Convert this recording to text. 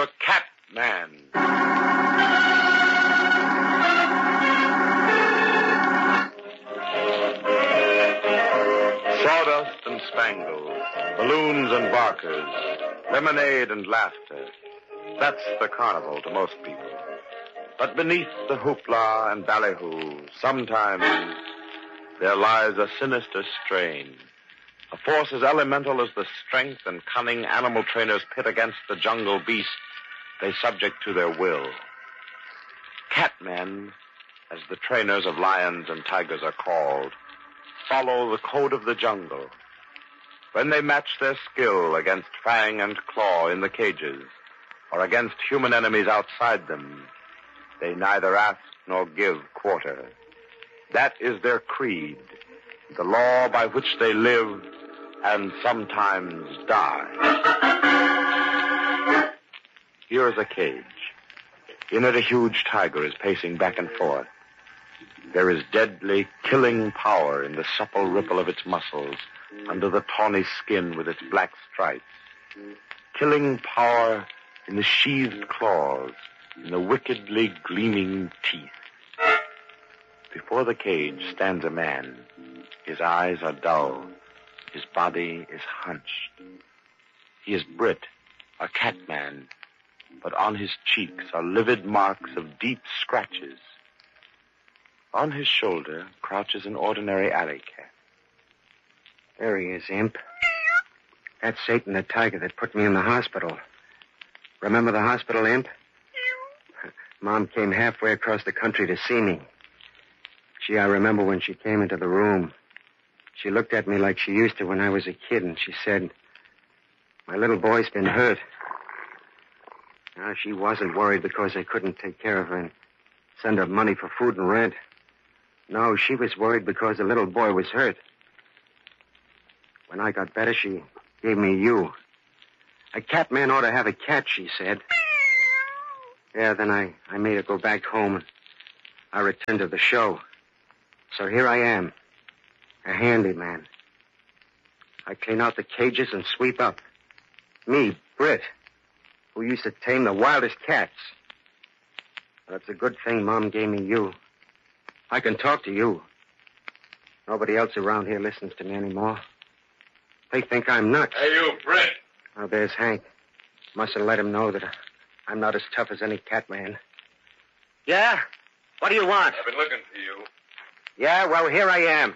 The Cat Man. Sawdust and spangles, balloons and barkers, lemonade and laughter. That's the carnival to most people. But beneath the hoopla and ballyhoo, sometimes there lies a sinister strain. A force as elemental as the strength and cunning animal trainers pit against the jungle beast they subject to their will. Catmen, as the trainers of lions and tigers are called, follow the code of the jungle. When they match their skill against fang and claw in the cages, or against human enemies outside them, they neither ask nor give quarter. That is their creed, the law by which they live and sometimes die. Here is a cage. In it, a huge tiger is pacing back and forth. There is deadly, killing power in the supple ripple of its muscles under the tawny skin with its black stripes. Killing power in the sheathed claws, in the wickedly gleaming teeth. Before the cage stands a man. His eyes are dull. His body is hunched. He is Britt, a cat man, but on his cheeks are livid marks of deep scratches. On his shoulder crouches an ordinary alley cat. There he is, Imp. That's Satan the tiger that put me in the hospital. Remember the hospital, Imp? Mom came halfway across the country to see me. Gee, I remember when she came into the room. She looked at me like she used to when I was a kid, and she said, "My little boy's been hurt." Now, she wasn't worried because I couldn't take care of her and send her money for food and rent. No, she was worried because the little boy was hurt. When I got better, she gave me you. A cat man ought to have a cat, she said. Yeah, then I made her go back home, and I returned to the show. So here I am, a handyman. I clean out the cages and sweep up. Me, Britt, who used to tame the wildest cats. But it's a good thing Mom gave me you. I can talk to you. Nobody else around here listens to me anymore. They think I'm nuts. Hey, you, Britt. Oh, there's Hank. Mustn't let him know that I'm not as tough as any cat man. Yeah? What do you want? I've been looking for you. Yeah, well, here I am.